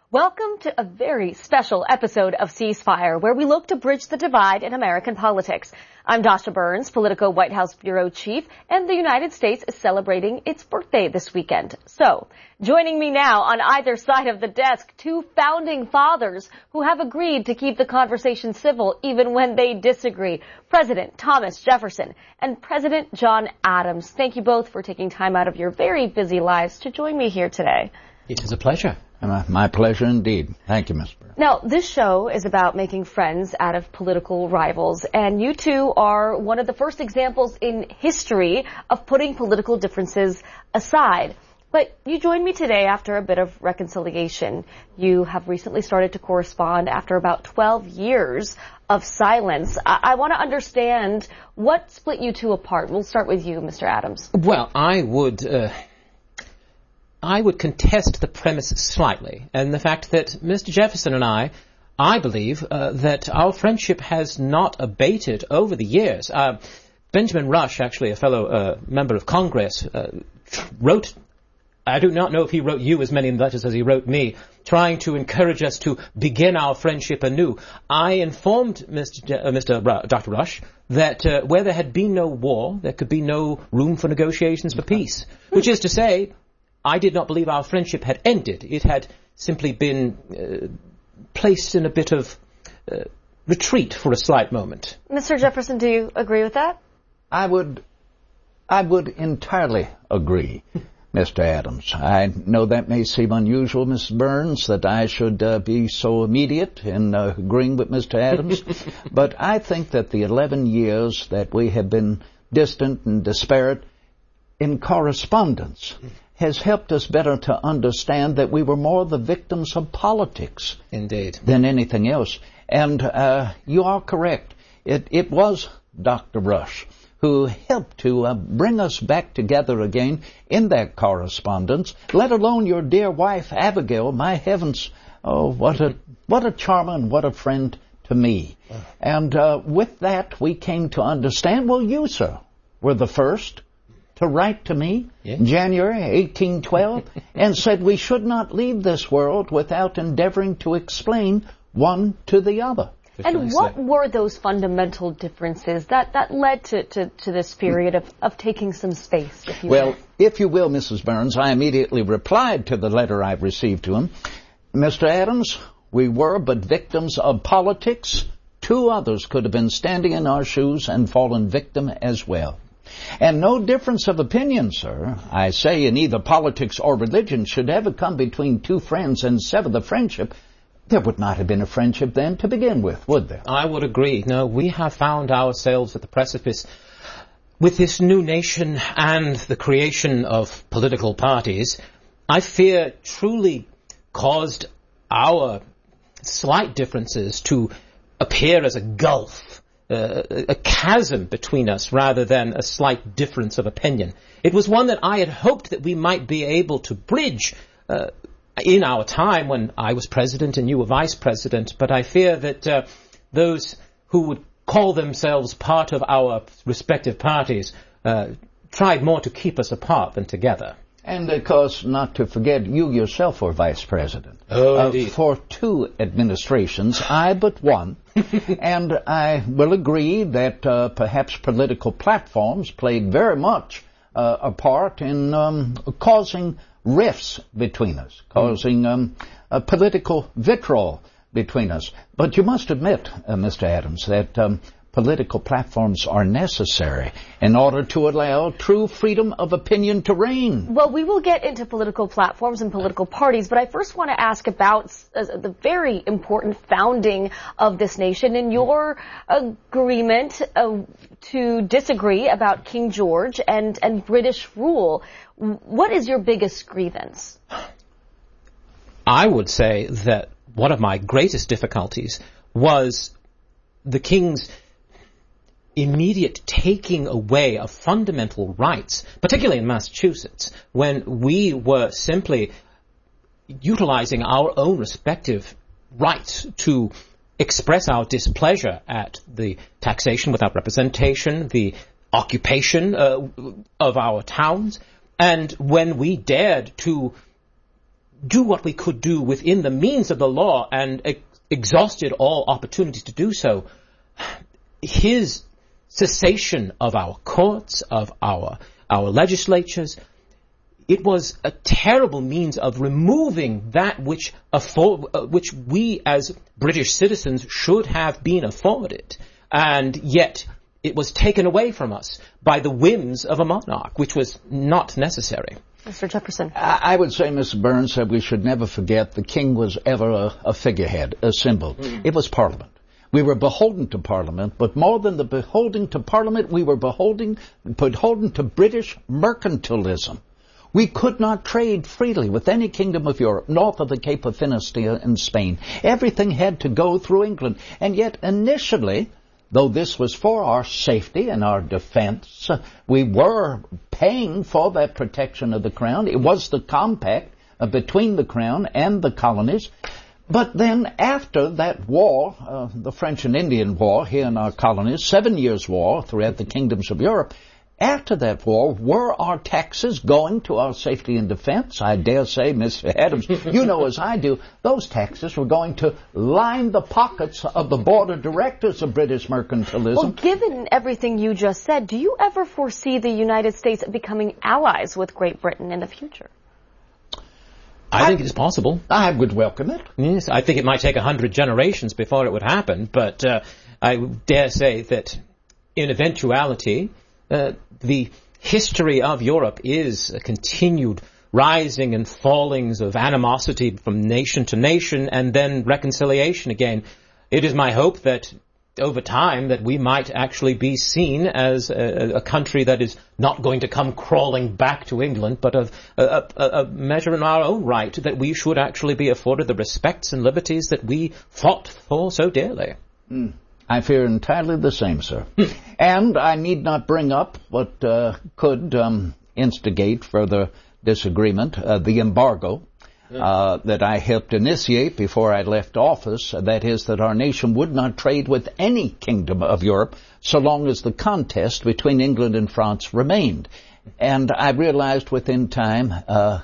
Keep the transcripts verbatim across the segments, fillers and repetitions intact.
Welcome to a very special episode of Ceasefire, where we look to bridge the divide in American politics. I'm Dasha Burns, Politico White House Bureau Chief, and the United States is celebrating its birthday this weekend. So, joining me now on either side of the desk, two founding fathers who have agreed to keep the conversation civil even when they disagree. President Thomas Jefferson and President John Adams. Thank you both for taking time out of your very busy lives to join me here today. It is a pleasure. Uh, my pleasure indeed. Thank you, Miz Burns. Now, this show is about making friends out of political rivals, and you two are one of the first examples in history of putting political differences aside. But you joined me today after a bit of reconciliation. You have recently started to correspond after about twelve years of silence. I, I want to understand what split you two apart. We'll start with you, Mister Adams. Well, I would... Uh I would contest the premise slightly, and the fact that Mister Jefferson and I, I believe uh, that our friendship has not abated over the years. Uh, Benjamin Rush, actually a fellow uh, member of Congress, uh, wrote, I do not know if he wrote you as many letters as he wrote me, trying to encourage us to begin our friendship anew. I informed Mister Je- uh, Mister Ru- Doctor Rush that uh, where there had been no war, there could be no room for negotiations for peace, which is to say, I did not believe our friendship had ended. It had simply been uh, placed in a bit of uh, retreat for a slight moment. Mister Jefferson, do you agree with that? I would, I would entirely agree, Mister Adams. I know that may seem unusual, Missus Burns, that I should uh, be so immediate in uh, agreeing with Mister Adams, but I think that the eleven years that we have been distant and disparate in correspondence has helped us better to understand that we were more the victims of politics. Indeed. Than anything else. And uh, you are correct. It, it was Doctor Rush who helped to uh, bring us back together again in that correspondence, let alone your dear wife, Abigail. My heavens, oh, what a, what a charmer and what a friend to me. And uh, with that, we came to understand, well, you, sir, were the first to write to me yeah. in January eighteen twelve and said we should not leave this world without endeavoring to explain one to the other. And what were those fundamental differences that, that led to, to, to this period of, of taking some space? If you well, will? if you will, Missus Burns, I immediately replied to the letter I received to him. Mister Adams, we were but victims of politics. Two others could have been standing in our shoes and fallen victim as well. And no difference of opinion, sir, I say, in either politics or religion should ever come between two friends and sever the friendship. There would not have been a friendship then to begin with, would there? I would agree. No, we have found ourselves at the precipice with this new nation and the creation of political parties. I fear truly caused our slight differences to appear as a gulf. Uh, a chasm between us rather than a slight difference of opinion. It was one that I had hoped that we might be able to bridge uh, in our time when I was president and you were vice president, but I fear that uh, those who would call themselves part of our respective parties uh, tried more to keep us apart than together. And, of course, not to forget, you yourself were vice president. Oh, uh, indeed. For two administrations, I but one. And I will agree that uh, perhaps political platforms played very much uh, a part in um, causing rifts between us, causing um, a political vitriol between us. But you must admit, uh, Mister Adams, that um, political platforms are necessary in order to allow true freedom of opinion to reign. Well, we will get into political platforms and political parties, but I first want to ask about uh, the very important founding of this nation and your agreement uh, to disagree about King George and, and British rule. What is your biggest grievance? I would say that one of my greatest difficulties was the King's immediate taking away of fundamental rights, particularly in Massachusetts, when we were simply utilizing our own respective rights to express our displeasure at the taxation without representation, the occupation uh, of our towns, and when we dared to do what we could do within the means of the law and ex- exhausted all opportunities to do so, his cessation of our courts, of our our legislatures, it was a terrible means of removing that which afford, uh, which we as British citizens should have been afforded, and yet it was taken away from us by the whims of a monarch, which was not necessary. Mister Jefferson. I would say, Mister Burns, that we should never forget the king was ever a, a figurehead, a symbol. Mm. It was Parliament. We were beholden to Parliament, but more than the beholding to Parliament, we were beholding, beholden to British mercantilism. We could not trade freely with any kingdom of Europe, north of the Cape of Finistea in Spain. Everything had to go through England. And yet, initially, though this was for our safety and our defense, we were paying for that protection of the crown. It was the compact uh, between the crown and the colonies. But then after that war, uh, the French and Indian War here in our colonies, seven years war throughout the kingdoms of Europe, after that war, were our taxes going to our safety and defense? I dare say, Mister Adams, you know as I do, those taxes were going to line the pockets of the board of directors of British mercantilism. Well, given everything you just said, do you ever foresee the United States becoming allies with Great Britain in the future? I, I think it is possible. I would welcome it. Yes, I think it might take a hundred generations before it would happen, but uh, I dare say that in eventuality, Uh, the history of Europe is a continued rising and fallings of animosity from nation to nation and then reconciliation again. It is my hope that over time that we might actually be seen as a, a country that is not going to come crawling back to England, but of a, a, a measure in our own right, that we should actually be afforded the respects and liberties that we fought for so dearly. Mm. I fear entirely the same, sir. And I need not bring up what uh, could um, instigate further disagreement, uh, the embargo uh, that I helped initiate before I left office. That is, that our nation would not trade with any kingdom of Europe so long as the contest between England and France remained. And I realized within time uh,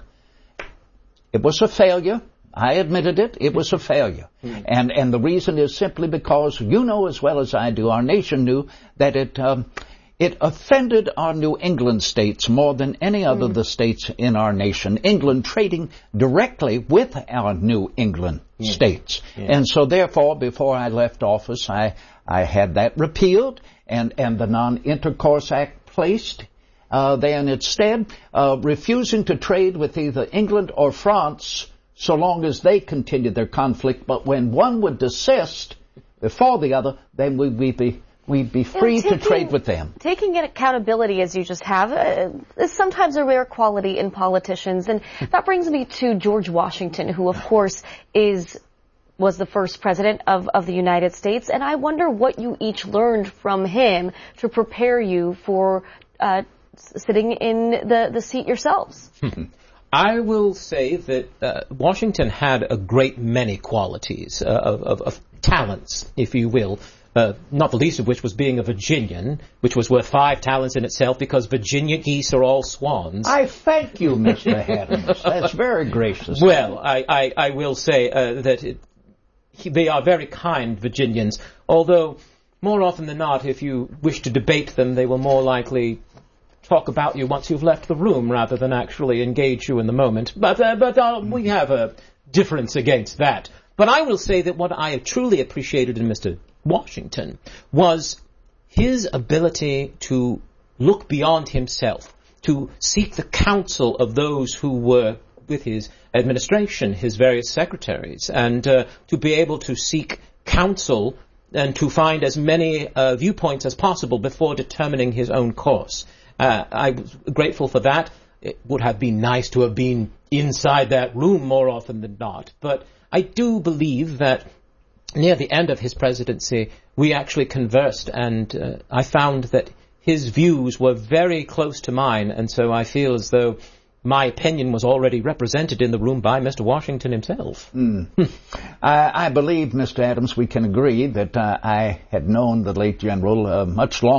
it was a failure. I admitted it. It was a failure. Mm. And and the reason is simply because you know as well as I do, our nation knew that it um, it offended our New England states more than any other mm. of the states in our nation. England trading directly with our New England mm. states. Yeah. And so therefore, before I left office, I, I had that repealed and, and the Non-Intercourse Act placed uh, there, and instead uh, refusing to trade with either England or France so long as they continued their conflict. But when one would desist before the other, then we'd be, we'd be free taking, to trade with them. Taking accountability, as you just have, uh, is sometimes a rare quality in politicians. And that brings me to George Washington, who, of course, is was the first president of, of the United States. And I wonder what you each learned from him to prepare you for uh, sitting in the, the seat yourselves. I will say that uh, Washington had a great many qualities, uh, of, of, of talents, if you will, uh, not the least of which was being a Virginian, which was worth five talents in itself because Virginia geese are all swans. I thank you, Mister Adams. That's very gracious. Well, I, I, I will say uh, that it, he, they are very kind Virginians, although more often than not, if you wish to debate them, they will more likely talk about you once you've left the room rather than actually engage you in the moment. But uh, but uh, we have a difference against that. But I will say that what I truly appreciated in Mister Washington was his ability to look beyond himself, to seek the counsel of those who were with his administration, his various secretaries, and uh, to be able to seek counsel and to find as many uh, viewpoints as possible before determining his own course. Uh, I was grateful for that. It would have been nice to have been inside that room more often than not. But I do believe that near the end of his presidency, we actually conversed, and uh, I found that his views were very close to mine, and so I feel as though my opinion was already represented in the room by Mister Washington himself. Mm. I, I believe, Mister Adams, we can agree that uh, I had known the late General uh, much longer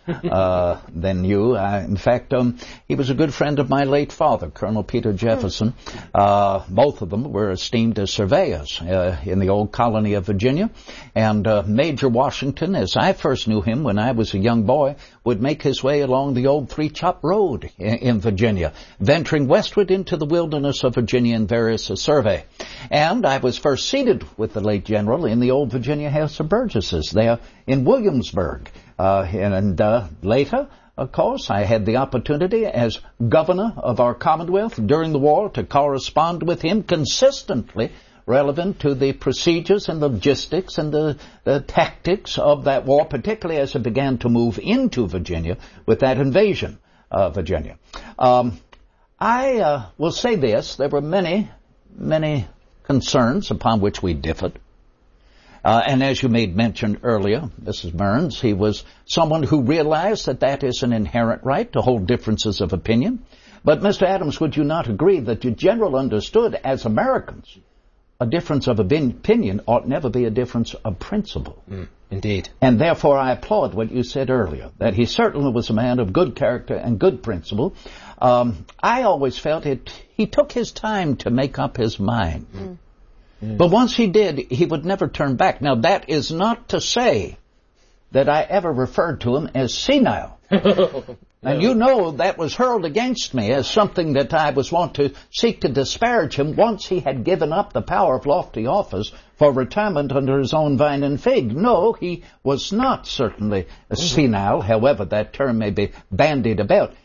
uh, than you. Uh, in fact, um, he was a good friend of my late father, Colonel Peter Jefferson. Uh, both of them were esteemed as surveyors uh, in the old colony of Virginia. And uh, Major Washington, as I first knew him when I was a young boy, would make his way along the old Three-Chop Road in, in Virginia, venturing westward into the wilderness of Virginia in various uh, survey. And I was first seated with the late general in the old Virginia House of Burgesses there in Williamsburg. Uh, and uh, later, of course, I had the opportunity as governor of our Commonwealth during the war to correspond with him consistently relevant to the procedures and logistics and the, the tactics of that war, particularly as it began to move into Virginia with that invasion of Virginia. Um, I uh, will say this, there were many, many concerns upon which we differed. Uh, and as you made mention earlier, Missus Burns, he was someone who realized that that is an inherent right to hold differences of opinion. But, Mister Adams, would you not agree that the general understood as Americans a difference of opinion ought never be a difference of principle? Mm, indeed. And therefore I applaud what you said earlier, that he certainly was a man of good character and good principle. Um, I always felt it, he took his time to make up his mind. Mm. Mm. But once he did, he would never turn back. Now, that is not to say that I ever referred to him as senile. And you know that was hurled against me as something that I was wont to seek to disparage him once he had given up the power of lofty office for retirement under his own vine and fig. No, he was not certainly a senile, however that term may be bandied about.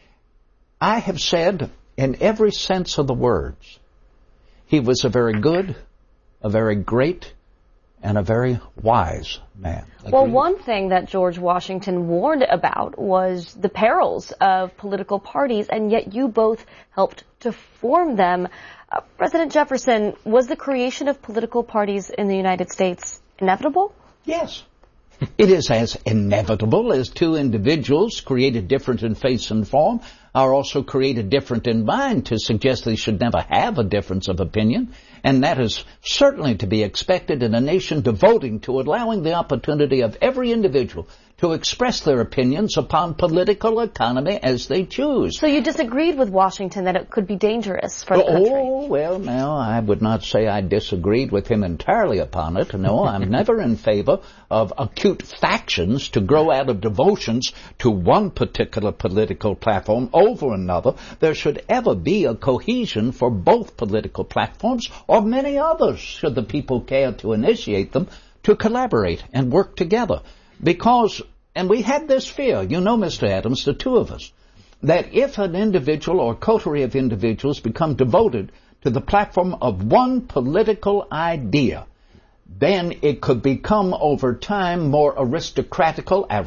I have said, in every sense of the words, he was a very good, a very great, and a very wise man. Well, one thing that George Washington warned about was the perils of political parties, and yet you both helped to form them. Uh, President Jefferson, was the creation of political parties in the United States inevitable? Yes. It is as inevitable as two individuals created different in face and form are also created different in mind to suggest they should never have a difference of opinion. And that is certainly to be expected in a nation devoting to allowing the opportunity of every individual to express their opinions upon political economy as they choose. So you disagreed with Washington that it could be dangerous for the country? Oh, well, now, I would not say I disagreed with him entirely upon it. No, I'm never in favor of acute factions to grow out of devotions to one particular political platform over another. There should ever be a cohesion for both political platforms or many others, should the people care to initiate them, to collaborate and work together. Because, and we had this fear, you know, Mister Adams, the two of us, that if an individual or coterie of individuals become devoted to the platform of one political idea, then it could become over time more aristocratical,